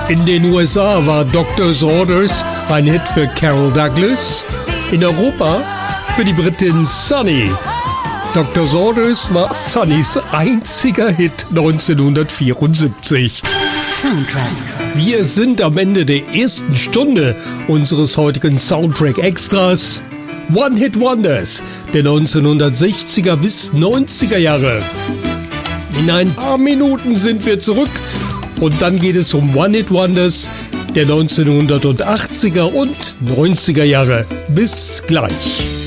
In den USA war Doctor's Orders ein Hit für Carol Douglas, in Europa für die Britin Sunny. Doctor's Orders war Sunnys einziger Hit 1974. Soundtrack. Wir sind am Ende der ersten Stunde unseres heutigen Soundtrack Extras. One-Hit Wonders der 1960er bis 90er Jahre. In ein paar Minuten sind wir zurück und dann geht es um One-Hit Wonders der 1980er und 90er Jahre. Bis gleich.